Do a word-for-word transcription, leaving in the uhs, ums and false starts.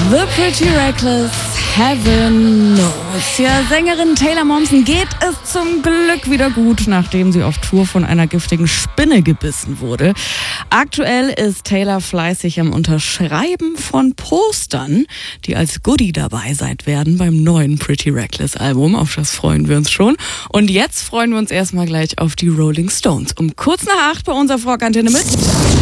The Pretty Reckless, Heaven Knows. Ja, Sängerin Taylor Momsen geht es zum Glück wieder gut, nachdem sie auf Tour von einer giftigen Spinne gebissen wurde. Aktuell ist Taylor fleißig am Unterschreiben von Postern, die als Goodie dabei sein werden beim neuen Pretty Reckless Album. Auf das freuen wir uns schon. Und jetzt freuen wir uns erstmal gleich auf die Rolling Stones. Um kurz nach acht bei unserer Rockantenne mit